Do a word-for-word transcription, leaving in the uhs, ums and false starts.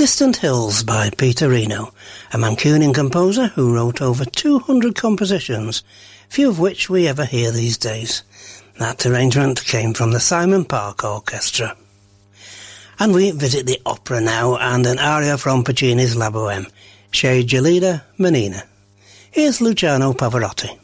Distant Hills by Peter Eno, a Mancunian composer who wrote over two hundred compositions, few of which we ever hear these days. That arrangement came from the Simon Park Orchestra. And we visit the opera now, and an aria from Puccini's La Bohème, Che gelida menina. Here's Luciano Pavarotti.